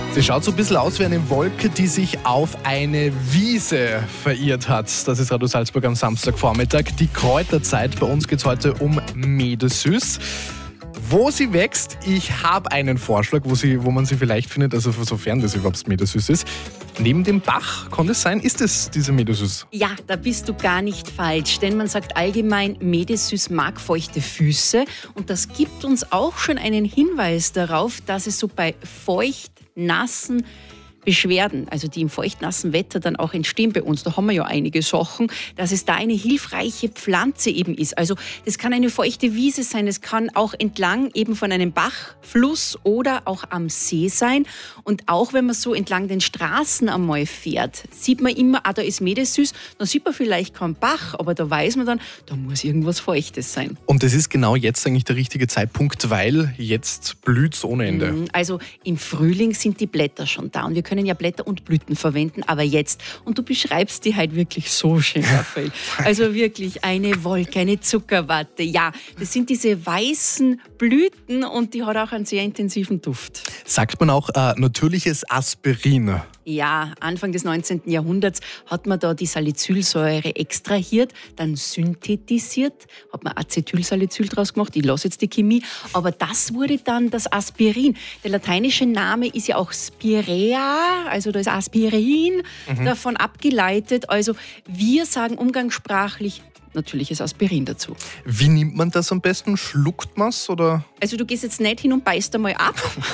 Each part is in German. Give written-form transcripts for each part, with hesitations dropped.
Sie schaut so ein bisschen aus wie eine Wolke, die sich auf eine Wiese verirrt hat. Das ist Radio Salzburg am Samstagvormittag. Die Kräuterzeit. Bei uns geht es heute um Medesüß. Wo sie wächst, ich habe einen Vorschlag, wo man sie vielleicht findet, also sofern das überhaupt Medesüß ist. Neben dem Bach, kann es sein, ist es diese Medesüß? Ja, da bist du gar nicht falsch, denn man sagt allgemein, Medesüß mag feuchte Füße und das gibt uns auch schon einen Hinweis darauf, dass es so bei feucht-nassen Beschwerden, also die im feuchtnassen Wetter dann auch entstehen bei uns, da haben wir ja einige Sachen, dass es da eine hilfreiche Pflanze eben ist. Also das kann eine feuchte Wiese sein, es kann auch entlang eben von einem Bach, Fluss oder auch am See sein. Und auch wenn man so entlang den Straßen einmal fährt, sieht man immer, da ist Medesüß, dann sieht man vielleicht keinen Bach, aber da weiß man dann, da muss irgendwas Feuchtes sein. Und das ist genau jetzt eigentlich der richtige Zeitpunkt, weil jetzt blüht es ohne Ende. Also im Frühling sind die Blätter schon da und wir können ja Blätter und Blüten verwenden, aber jetzt, und du beschreibst die halt wirklich so schön, Raphael. Also wirklich eine Wolke, eine Zuckerwatte. Ja, das sind diese weißen Blüten und die hat auch einen sehr intensiven Duft. Sagt man auch natürliches Aspirin? Ja, Anfang des 19. Jahrhunderts hat man da die Salicylsäure extrahiert, dann synthetisiert, hat man Acetylsalicyl draus gemacht, ich lasse jetzt die Chemie, aber das wurde dann das Aspirin. Der lateinische Name ist ja auch Spirea, also da ist Aspirin davon abgeleitet. Also wir sagen umgangssprachlich natürliches Aspirin dazu. Wie nimmt man das am besten? Schluckt man es oder? Also du gehst jetzt nicht hin und beißt einmal ab.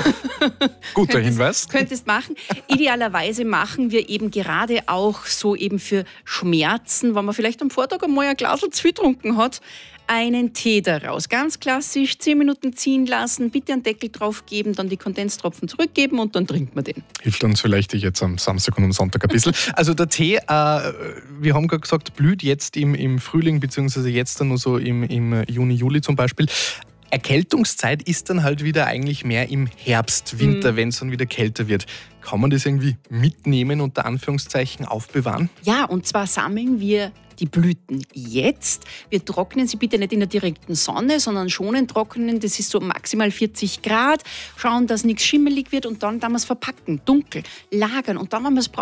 Guter Hinweis. Könntest machen. Idealerweise machen wir eben gerade auch so eben für Schmerzen, wenn man vielleicht am Vortag einmal ein Glas zu viel getrunken hat, einen Tee daraus. Ganz klassisch, 10 Minuten ziehen lassen, bitte einen Deckel drauf geben, dann die Kondenstropfen zurückgeben und dann trinkt man den. Hilft uns vielleicht jetzt am Samstag und am Sonntag ein bisschen. Also der Tee, wir haben gerade gesagt, blüht jetzt im Frühling, beziehungsweise jetzt dann nur so im Juni, Juli zum Beispiel. Erkältungszeit ist dann halt wieder eigentlich mehr im Herbst, Winter, wenn es dann wieder kälter wird. Kann man das irgendwie mitnehmen, unter Anführungszeichen aufbewahren? Ja, und zwar sammeln wir die Blüten jetzt. Wir trocknen sie bitte nicht in der direkten Sonne, sondern schonend trocknen. Das ist so maximal 40 Grad. Schauen, dass nichts schimmelig wird und dann wir es verpacken, dunkel, lagern. Und dann, wenn wir es brauchen,